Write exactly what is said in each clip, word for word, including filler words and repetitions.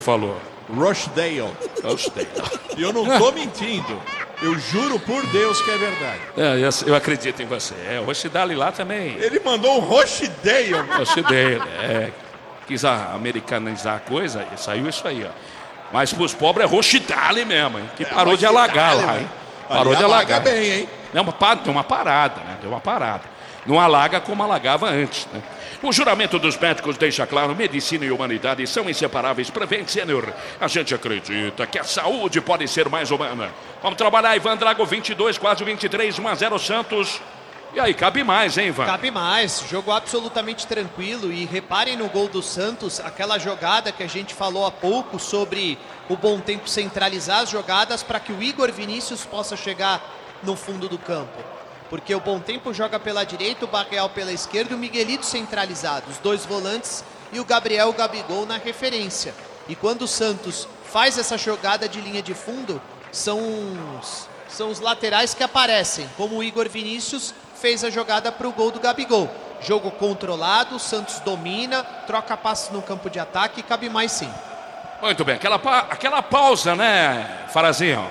falou? Rochdale. Rochdale. E eu não tô mentindo. Eu juro por Deus que é verdade. É, eu, eu acredito em você. É, o Rochdale lá também. Ele mandou um Rochdale. Rochdale, é. Quis americanizar a coisa e saiu isso aí, ó. Mas pros pobres é Rochdale mesmo, hein? Que É, parou de alagar lá, hein? Parou de alagar. Bem, hein? Não, deu uma parada, né? Deu uma parada. Não alaga como alagava antes, né? O juramento dos médicos deixa claro: medicina e humanidade são inseparáveis. Prevent Senior. A gente acredita que a saúde pode ser mais humana. Vamos trabalhar, Ivan Drago, vinte e dois, quase vinte e três, um a zero Santos. E aí, cabe mais, hein, Ivan? Cabe mais. Jogo absolutamente tranquilo. E reparem no gol do Santos, aquela jogada que a gente falou há pouco sobre o bom tempo centralizar as jogadas para que o Igor Vinícius possa chegar no fundo do campo. Porque o Bom Tempo joga pela direita, o Barreal pela esquerda e o Miguelito centralizado. Os dois volantes e o Gabriel o Gabigol na referência. E quando o Santos faz essa jogada de linha de fundo, são os, são os laterais que aparecem. Como o Igor Vinícius fez a jogada para o gol do Gabigol. Jogo controlado, o Santos domina, troca passes no campo de ataque e cabe mais sim. Muito bem, aquela, pa aquela pausa, né, Farazinho?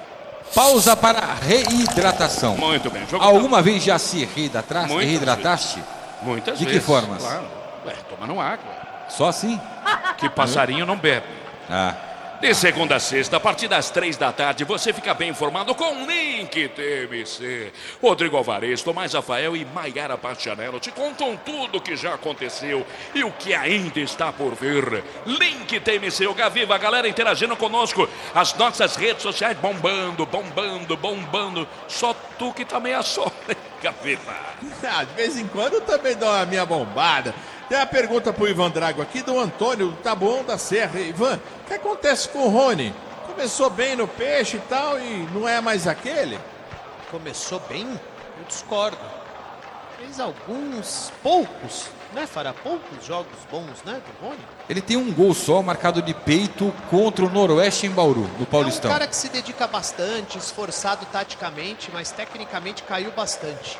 Pausa para reidratação. Muito bem. Jogo Alguma tá... vez já se reidrataste? Muitas reidrataste? Vezes. Muitas De vezes. que formas? Claro. Ué, tomando água. Só assim? Que passarinho não bebe. Ah. De segunda a sexta, a partir das três da tarde, você fica bem informado com o Link T M C. Rodrigo Alvarez, Tomás Rafael e Maiara Pastianello te contam tudo o que já aconteceu e o que ainda está por vir. Link T M C, o Gaviva, a galera interagindo conosco. As nossas redes sociais bombando, bombando, bombando. Só tu que tá meio só, né, Gaviva? Ah, de vez em quando eu também dou a minha bombada. Tem uma pergunta pro Ivan Drago aqui, do Antônio, do Taboão da Serra. Ivan, o que acontece com o Rony? Começou bem no peixe e tal, e não é mais aquele? Começou bem? Eu discordo. Fez alguns, poucos, né, Fará? Poucos jogos bons, né, do Rony? Ele tem um gol só, marcado de peito, contra o Noroeste em Bauru, no Paulistão. É um cara que se dedica bastante, esforçado taticamente, mas tecnicamente caiu bastante.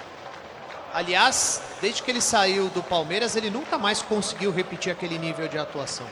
Aliás, desde que ele saiu do Palmeiras, ele nunca mais conseguiu repetir aquele nível de atuação.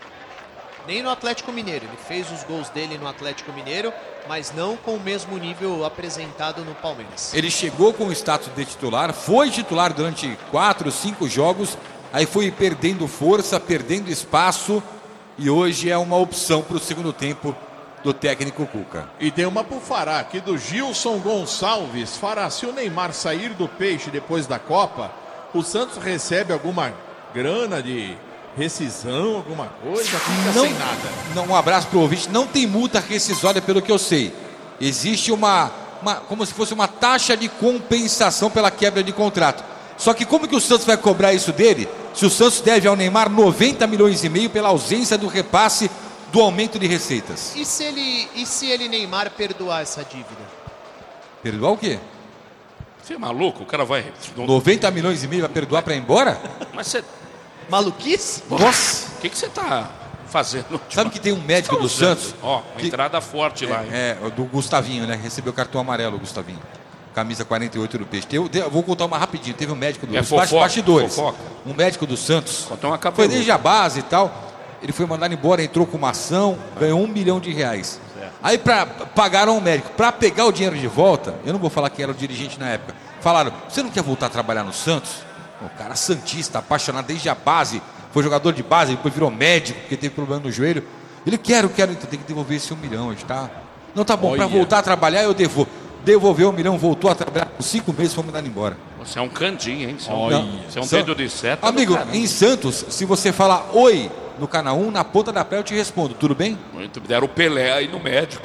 Nem no Atlético Mineiro. Ele fez os gols dele no Atlético Mineiro, mas não com o mesmo nível apresentado no Palmeiras. Ele chegou com o status de titular, foi titular durante quatro, cinco jogos, aí foi perdendo força, perdendo espaço, e hoje é uma opção para o segundo tempo do técnico Cuca. E tem uma pro Fará aqui do Gilson Gonçalves. Fará, se o Neymar sair do peixe depois da Copa, o Santos recebe alguma grana de rescisão, alguma coisa? Fica não, sem nada. Não, um abraço pro ouvinte. Não tem multa rescisória, pelo que eu sei. Existe uma, uma, como se fosse uma taxa de compensação pela quebra de contrato. Só que como que o Santos vai cobrar isso dele? Se o Santos deve ao Neymar noventa milhões e meio pela ausência do repasse do aumento de receitas. E se ele, e se ele Neymar perdoar essa dívida? Perdoar o quê? Você é maluco? O cara vai... noventa milhões e meio vai perdoar para ir embora? Mas você... Maluquice? Nossa! O que, que você tá fazendo? Sabe que tem um médico do Santos? Ó, uma que... entrada forte é, lá, hein? É, do Gustavinho, né? Recebeu cartão amarelo, o Gustavinho. Camisa quarenta e oito do Peixe. Eu, eu vou contar uma rapidinho. Teve um médico do é Santos. fofoca, Bastidores. fofoca. Um médico do Santos. Contou uma foi desde a base e tal. Ele foi mandado embora, entrou com uma ação, ganhou um milhão de reais. Certo. Aí pra, pagaram o médico. Para pegar o dinheiro de volta, eu não vou falar quem era o dirigente na época, falaram: você não quer voltar a trabalhar no Santos? O cara santista, apaixonado desde a base, foi jogador de base, depois virou médico, porque teve problema no joelho. Ele: quero, quero, então tem que devolver esse um milhão. Tá? Não, tá bom, para voltar a trabalhar eu devolvo. Devolveu um milhão, voltou a trabalhar por cinco meses, foi mandado embora. Você é um candinho, hein? Você, não, você é um São... dedo de seta. Amigo, em Santos, se você falar oi no canal um, na ponta da pé eu te respondo, tudo bem? Muito, deram o Pelé aí no médico.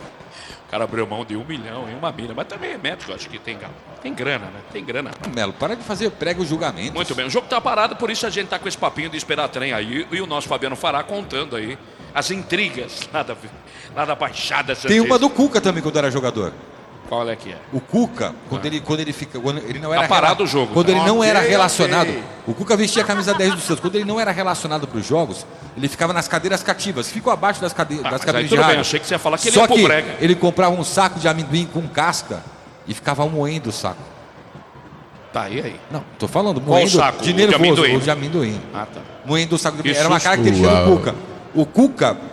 O cara abriu mão de um milhão em uma milha, mas também é médico, acho que tem, tem grana, né? Tem grana. Melo, para de fazer prego julgamento. Muito bem, o jogo tá parado, por isso a gente tá com esse papinho de esperar trem aí. E o nosso Fabiano Fará contando aí as intrigas lá da, lá da Baixada Santista. Tem uma do Cuca também quando era jogador. Qual é que é? O Cuca, quando, ah. ele, quando ele fica. Quando ele não era tá parado rela... o jogo. Quando tá? ele não okay, era relacionado. Okay. O Cuca vestia a camisa dez do Santos. Quando ele não era relacionado para os jogos, ele ficava nas cadeiras cativas. Ficou abaixo das, cade... ah, das cadeiras de tudo rádio. bem, achei que você ia falar que ele Só ia pro que brega. Ele comprava um saco de amendoim com casca e ficava moendo o saco. Tá, e aí? Não, tô falando, Qual moendo saco? de O nervoso, de amendoim. o de amendoim. Ah, tá. Moendo o saco de Que Era uma susto. característica Uau. do Cuca. o Cuca